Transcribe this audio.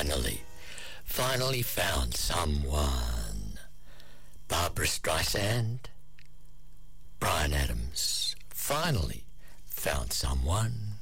Finally found someone. Barbra Streisand, Bryan Adams, finally found someone.